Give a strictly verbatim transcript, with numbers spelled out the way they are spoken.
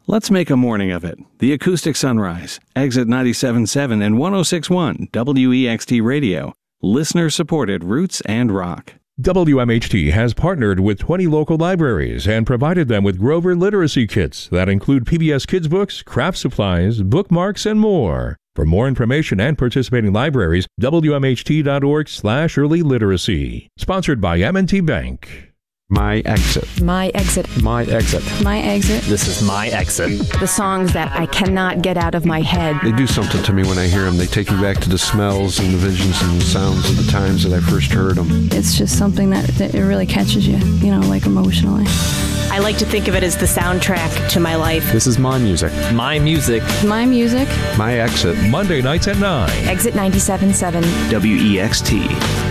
Let's make a morning of it. The Acoustic Sunrise, Exit ninety-seven point seven and one oh six point one W E X T Radio. Listener-supported roots and rock. W M H T has partnered with twenty local libraries and provided them with Grover literacy kits that include P B S Kids books, craft supplies, bookmarks, and more. For more information and participating libraries, W M H T dot org slash early literacy. Sponsored by M and T Bank. My exit. My exit. My exit. My exit. This is my exit. The songs that I cannot get out of my head. They do something to me when I hear them. They take me back to the smells and the visions and the sounds of the times that I first heard them. It's just something that, that it really catches you, you know, like emotionally. I like to think of it as the soundtrack to my life. This is my music. My music. My music. My exit. Monday nights at nine. Exit ninety-seven point seven. W E X T.